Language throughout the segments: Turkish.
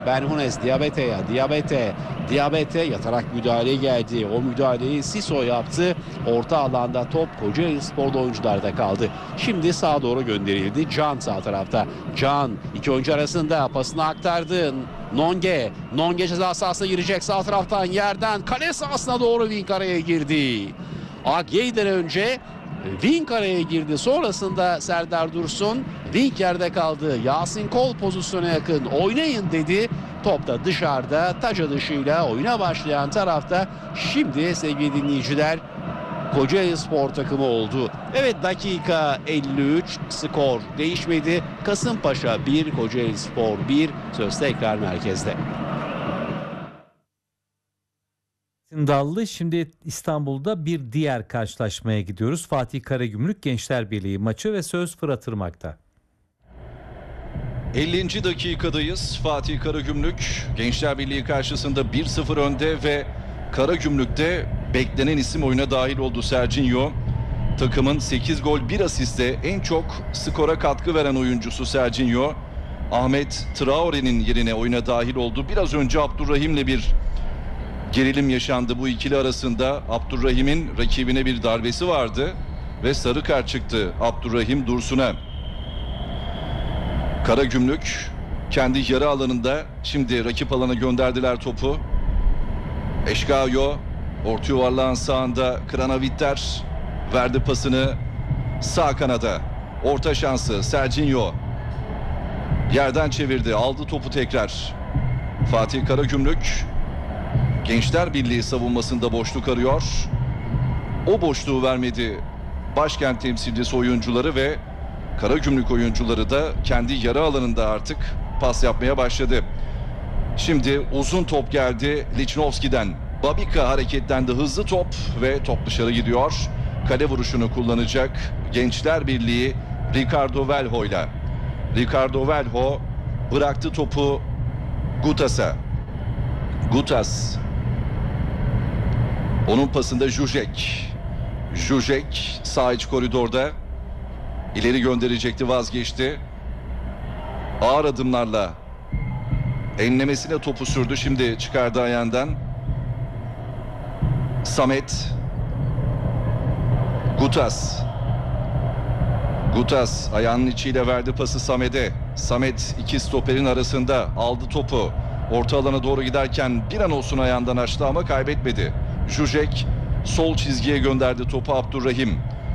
Benhunes Diabete yatarak müdahale geldi. O müdahaleyi Siso yaptı. Orta alanda top Kocaelispor'da oyuncularda kaldı. Şimdi sağa doğru gönderildi. Can sağ tarafta. Can iki oyuncu arasında pasını aktardı. Nonge ceza sahasına girecek sağ taraftan yerden kale sahasına doğru Vinkara'ya girdi. Agyey'den önce Vink araya girdi. Sonrasında Serdar Dursun. Vink yerde kaldı. Yasin Kol pozisyona yakın. Oynayın dedi. Top da dışarıda. Taç atışıyla oyuna başlayan tarafta şimdi sevgili dinleyiciler Kocaelispor takımı oldu. Evet, dakika 53, skor değişmedi. Kasımpaşa 1, Kocaelispor 1. Söz tekrar merkezde. Dallı. Şimdi İstanbul'da bir diğer karşılaşmaya gidiyoruz. Fatih Karagümrük Gençler Birliği maçı ve söz Fırat Irmak'ta. 50. dakikadayız. Fatih Karagümrük Gençler Birliği karşısında 1-0 önde ve Karagümrük'te beklenen isim oyuna dahil oldu. Serginho takımın 8 gol 1 asiste en çok skora katkı veren oyuncusu Serginho. Ahmet Traore'nin yerine oyuna dahil oldu. Biraz önce Abdurrahim'le bir gerilim yaşandı bu ikili arasında. Abdurrahim'in rakibine bir darbesi vardı ve sarı kart çıktı Abdurrahim Dursun'a. Karagümrük kendi yarı alanında, şimdi rakip alana gönderdiler topu. Eşkayo orta yuvarlağın sağında, Kranavitter verdi pasını sağ kanada. Orta şansı Serginho yerden çevirdi, aldı topu tekrar. Fatih Karagümrük Gençler Birliği savunmasında boşluk arıyor. O boşluğu vermedi başkent temsilcisi oyuncuları ve Karagümrük oyuncuları da kendi yarı alanında artık pas yapmaya başladı. Şimdi uzun top geldi Lichnowsky'den. Babika hareketlendi, hızlı top ve top dışarı gidiyor. Kale vuruşunu kullanacak Gençler Birliği Ricardo Velho'yla. Ricardo Velho bıraktı topu Gutas'a. Gutas. Onun pasında Jujek. Jujek sağ iç koridorda. İleri gönderecekti, vazgeçti. Ağır adımlarla enlemesine topu sürdü. Şimdi çıkardı ayağından. Samet. Gutas ayağının içiyle verdi pası Samet'e. Samet iki stoperin arasında aldı topu. Orta alana doğru giderken bir an olsun ayağından açtı ama kaybetmedi. Jujek sol çizgiye gönderdi topu Abdurrahim.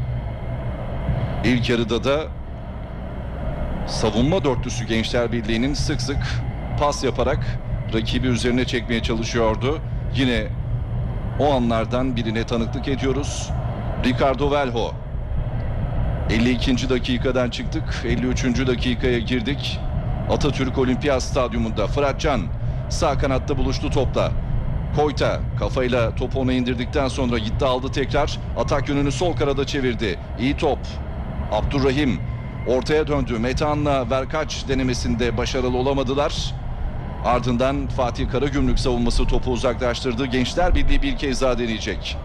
İlk yarıda da savunma dörtlüsü Gençler Birliği'nin sık sık pas yaparak rakibi üzerine çekmeye çalışıyordu. Yine o anlardan birine tanıklık ediyoruz. Ricardo Velho. 52. dakikadan çıktık. 53. dakikaya girdik. Atatürk Olimpiyat Stadyumunda Fırat Can sağ kanatta buluştu topla. Koyta kafayla topu ona indirdikten sonra gitti, aldı tekrar. Atak yönünü sol kanada çevirdi. İyi top. Abdurrahim ortaya döndü. Metehan'la Verkaç denemesinde başarılı olamadılar. Ardından Fatih Karagümrük savunması topu uzaklaştırdı. Gençler Birliği bir kez daha deneyecek.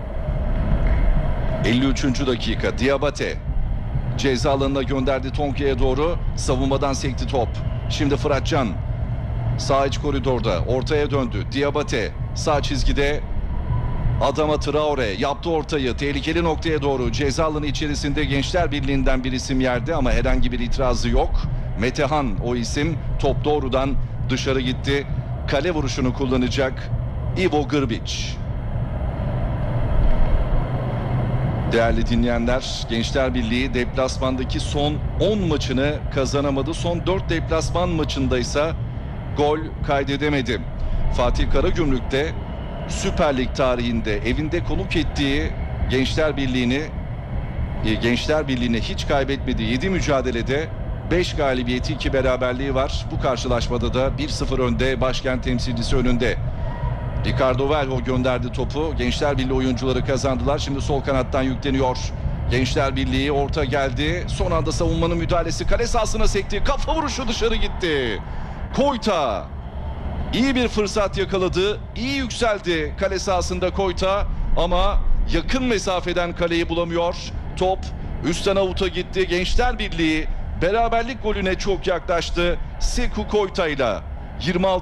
53. dakika. Diabate ceza alanına gönderdi Tonki'ye doğru. Savunmadan sekti top. Şimdi Fırat Can sağ iç koridorda ortaya döndü. Diabate sağ çizgide, Adama Traore yaptı ortayı tehlikeli noktaya doğru. Ceza alanı içerisinde Gençler Birliği'nden bir isim yerde ama herhangi bir itirazı yok. Metehan o isim. Top doğrudan dışarı gitti. Kale vuruşunu kullanacak Ivo Grbić. Değerli dinleyenler, Gençler Birliği deplasmandaki son 10 maçını kazanamadı. Son 4 deplasman maçındaysa gol kaydedemedi. Fatih Karagümrük'te Süper Lig tarihinde evinde konuk ettiği Gençler Birliği'ne hiç kaybetmediği 7 mücadelede 5 galibiyeti 2 beraberliği var. Bu karşılaşmada da 1-0 önde, başkent temsilcisi önünde. Ricardo Velho gönderdi topu. Gençler Birliği oyuncuları kazandılar. Şimdi sol kanattan yükleniyor. Gençler Birliği orta geldi. Son anda savunmanın müdahalesi, kale sahasına sekti. Kafa vuruşu dışarı gitti. Koyta İyi bir fırsat yakaladı. İyi yükseldi kale sahasında Koyta ama yakın mesafeden kaleyi bulamıyor. Top üstten avuta gitti. Gençler Birliği beraberlik golüne çok yaklaştı. Sekou Koyta'yla 26